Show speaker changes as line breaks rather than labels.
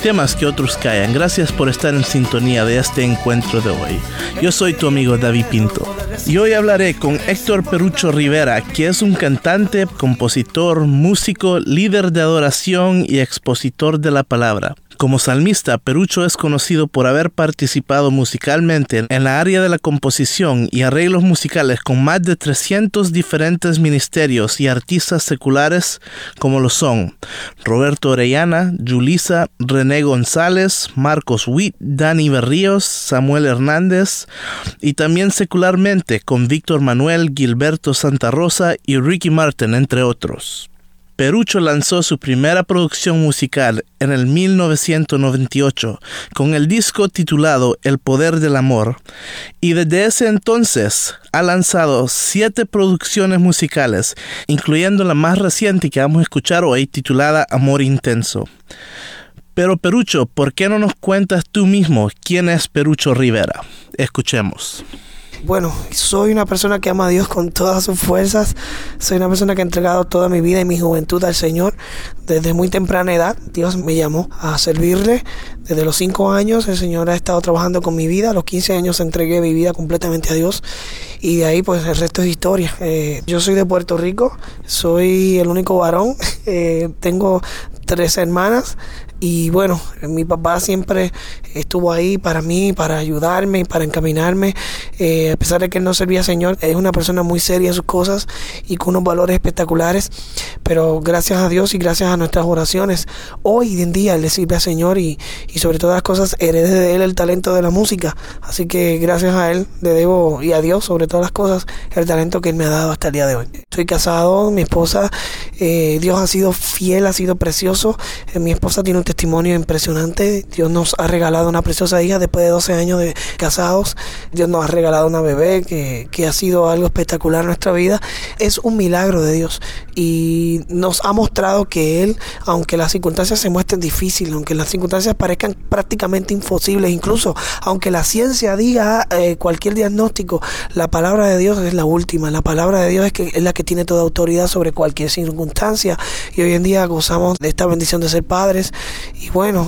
temas que otros callan. Gracias por estar en sintonía de este encuentro de hoy. Yo soy tu amigo David Pinto. Y hoy hablaré con Héctor Perucho Rivera, que es un cantante, compositor, músico, líder de adoración y expositor de la palabra. Como salmista, Perucho es conocido por haber participado musicalmente en la área de la composición y arreglos musicales con más de 300 diferentes ministerios y artistas seculares como lo son Roberto Orellana, Yulisa, René González, Marcos Witt, Dani Berríos, Samuel Hernández, y también secularmente con Víctor Manuel, Gilberto Santa Rosa y Ricky Martin, entre otros. Perucho lanzó su primera producción musical en el 1998 con el disco titulado El Poder del Amor, y desde ese entonces ha lanzado 7 producciones musicales, incluyendo la más reciente que vamos a escuchar hoy, titulada Amor Intenso. Pero Perucho, ¿por qué no nos cuentas tú mismo quién es Perucho Rivera? Escuchemos.
Bueno, soy una persona que ama a Dios con todas sus fuerzas. Soy una persona que ha entregado toda mi vida y mi juventud al Señor. Desde muy temprana edad, Dios me llamó a servirle. Desde los 5 años, el Señor ha estado trabajando con mi vida. A los 15 años entregué mi vida completamente a Dios. Y de ahí, pues, el resto es historia. Yo soy de Puerto Rico. Soy el único varón. Tengo 3 hermanas. Y bueno, mi papá siempre estuvo ahí para mí, para ayudarme y para encaminarme. A pesar de que él no servía al Señor, es una persona muy seria en sus cosas y con unos valores espectaculares. Pero gracias a Dios y gracias a nuestras oraciones, hoy en día él le sirve al Señor y sobre todas las cosas heredé de él el talento de la música. Así que gracias a él le debo, y a Dios sobre todas las cosas, el talento que él me ha dado hasta el día de hoy. Estoy casado, mi esposa, Dios ha sido fiel, ha sido precioso. Mi esposa tiene un testimonio impresionante. Dios nos ha regalado una preciosa hija después de 12 años de casados. Dios nos ha regalado una bebé que ha sido algo espectacular en nuestra vida. Es un milagro de Dios y nos ha mostrado que Él, aunque las circunstancias se muestren difíciles, aunque las circunstancias parezcan prácticamente imposibles, incluso aunque la ciencia diga cualquier diagnóstico, la palabra de Dios es la última. La palabra de Dios es la que tiene toda autoridad sobre cualquier circunstancia, y hoy en día gozamos de esta bendición de ser padres. Y bueno,